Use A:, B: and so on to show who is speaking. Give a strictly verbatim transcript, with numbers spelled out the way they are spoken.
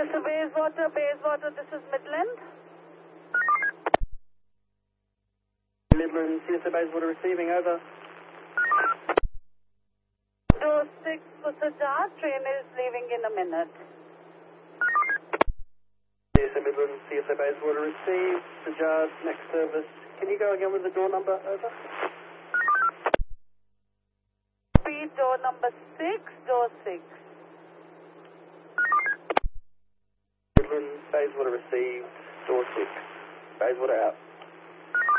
A: C S A Bayswater, Bayswater, this is Midland.
B: Midland, C S A Bayswater receiving, over.
A: Door six for Sajjad, train is leaving in a minute.
B: C S A Midland, C S A Bayswater received, Sajjad, next service. Can you go again with the door number, over?
A: Speed door number six, door six.
B: Midland, Bayswater received, door six. Bayswater out.